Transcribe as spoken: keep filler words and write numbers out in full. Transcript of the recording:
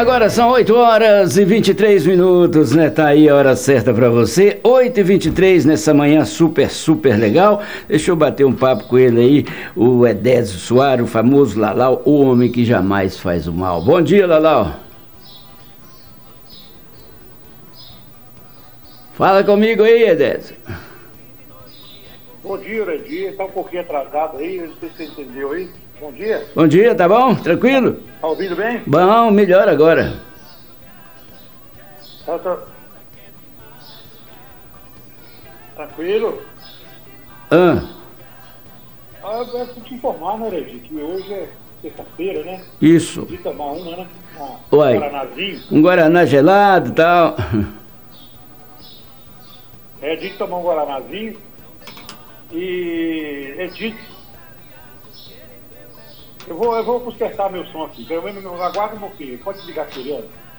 Agora são oito horas e vinte e três minutos, né? Tá aí a hora certa pra você. oito e vinte e três nessa manhã super, super legal. Deixa eu bater um papo com ele aí, o Edésio Soares, o famoso Lalau, o homem que jamais faz o mal. Bom dia, Lalau. Fala comigo aí, Edésio. Bom dia, Uredir. Tá um pouquinho atrasado aí, não sei se você entendeu aí. Bom dia. Bom dia, tá bom? Tranquilo? Tá ouvindo bem? Bom, melhor agora. Tá, tá... Tranquilo? Ah. Ah, eu quero te informar, né, Uredir, que hoje é sexta-feira, né? Isso. De tomar uma, né? Ah, Uai. Um guaranazinho. Um guaraná gelado e tal. É dia de tomar um guaranazinho. E é dia... Eu vou, eu vou consertar meu som aqui. Pelo menos aguarda um pouquinho. Pode ligar, Siriano?